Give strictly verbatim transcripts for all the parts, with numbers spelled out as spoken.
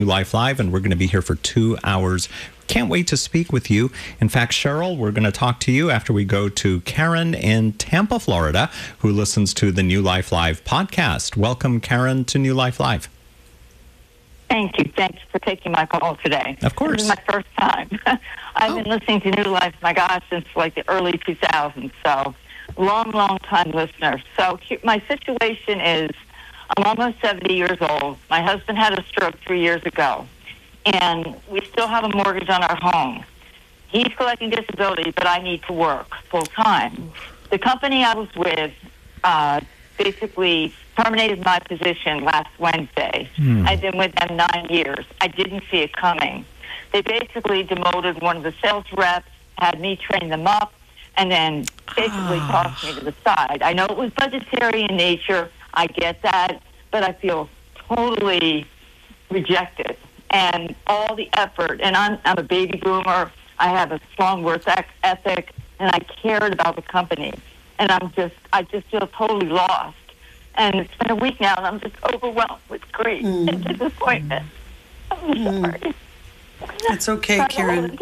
Life Live, and we're going to be here for two hours. Can't wait to speak with you. In fact, Cheryl, we're going to talk to you after we go to Karen in Tampa, Florida, who listens to the New Life Live podcast. Welcome, Karen, to New Life Live. Thank you. Thanks for taking my call today. Of course. This is my first time. I've oh. been listening to New Life, my gosh, since like the early two thousands, so long, long time listener. So my situation is I'm almost seventy years old. My husband had a stroke three years ago, and we still have a mortgage on our home. He's collecting disability, but I need to work full time. The company I was with uh, basically terminated my position last Wednesday. Hmm. I've been with them nine years. I didn't see it coming. They basically demoted one of the sales reps, had me train them up, and then basically tossed me to the side. I know it was budgetary in nature. I get that, but I feel totally rejected. And all the effort, and I'm, I'm a baby boomer. I have a strong work ethic, and I cared about the company. And I'm just, I just feel totally lost. And it's been a week now, and I'm just overwhelmed with grief mm. and disappointment. I'm mm. sorry. It's okay, Karen.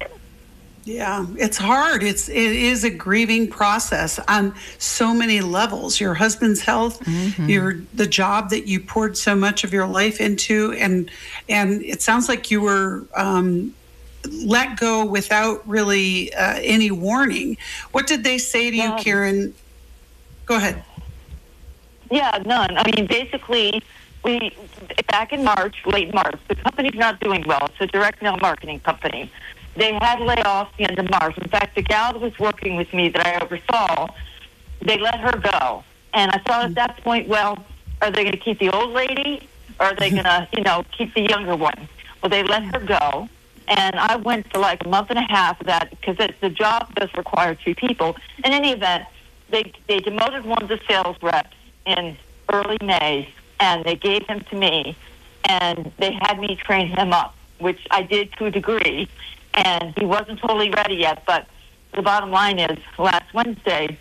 Yeah, it's hard. It's it is a grieving process on so many levels. Your husband's health, mm-hmm. your the job that you poured so much of your life into, and and it sounds like you were um, let go without really uh, any warning. What did they say to yeah. you, Karen? Go ahead. Yeah, none. I mean, basically, we back in March, late March, the company's not doing well. It's a direct mail marketing company. They had layoffs the end of March. In fact, the gal that was working with me that I oversaw, they let her go. And I thought at that point, well, are they going to keep the old lady, or are they going to, you know, keep the younger one? Well, they let her go. And I went for like a month and a half of that because the job does require two people. In any event, they they demoted one of the sales reps in early May, and they gave him to me, and they had me train him up, which I did to a degree. And he wasn't totally ready yet, but the bottom line is last Wednesday,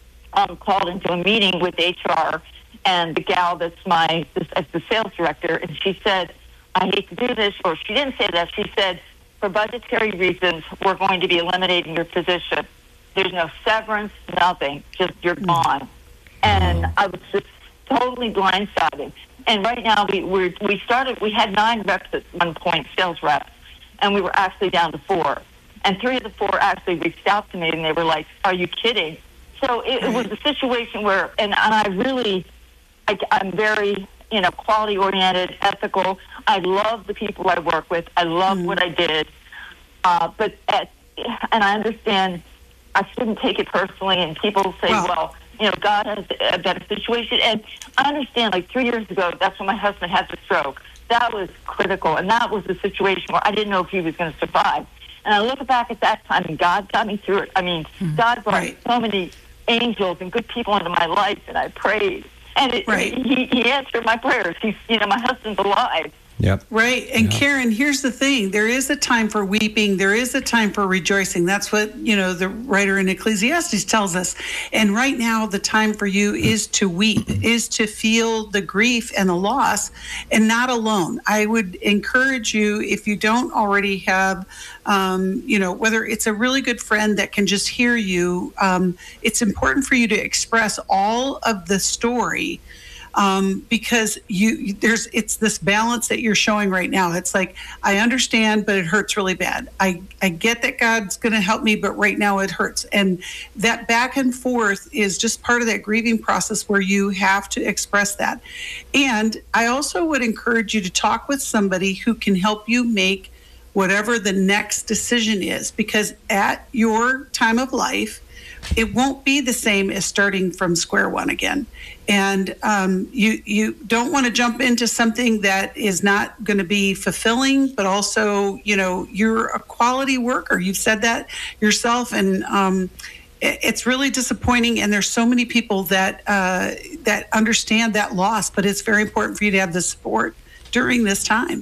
I'm called into a meeting with H R and the gal that's my that's the sales director, and she said, I hate to do this, or she didn't say that. She said, for budgetary reasons, we're going to be eliminating your position. There's no severance, nothing, just you're gone. And I was just totally blindsided. And right now, we we're, we started, we had nine reps at one point, sales reps. And we were actually down to four. And three of the four actually reached out to me, and they were like, are you kidding? So it, it was a situation where, and, and I really, I, I'm very, you know, quality-oriented, ethical. I love the people I work with. I love mm. what I did. Uh, but, at, and I understand I shouldn't take it personally, and people say, well, well you know, God has a better situation. And I understand, like three years ago, that's when my husband had the stroke. That was critical, and that was the situation where I didn't know if he was going to survive. And I look back at that time, and God got me through it. I mean, mm-hmm. God brought right. so many angels and good people into my life, and I prayed. And it, right. he, he answered my prayers. He's, you know, my husband's alive. Yep. Right. And yep. Karen, here's the thing. There is a time for weeping. There is a time for rejoicing. That's what, you know, the writer in Ecclesiastes tells us. And right now, the time for you is to weep, is to feel the grief and the loss, and not alone. I would encourage you, if you don't already have, um, you know, whether it's a really good friend that can just hear you, um, it's important for you to express all of the story. Um, because you, there's, it's this balance that you're showing right now. It's like, I understand, but it hurts really bad. I, I get that God's going to help me, but right now it hurts. And that back and forth is just part of that grieving process where you have to express that. And I also would encourage you to talk with somebody who can help you make whatever the next decision is, because at your time of life, it won't be the same as starting from square one again. And um, you you don't want to jump into something that is not going to be fulfilling, but also, you know, you're a quality worker. You've said that yourself, and um, it, it's really disappointing. And there's so many people that uh, that understand that loss, but it's very important for you to have the support during this time.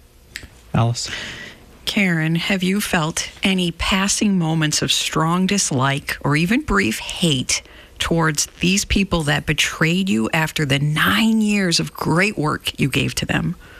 Alice? Karen, have you felt any passing moments of strong dislike or even brief hate towards these people that betrayed you after the nine years of great work you gave to them?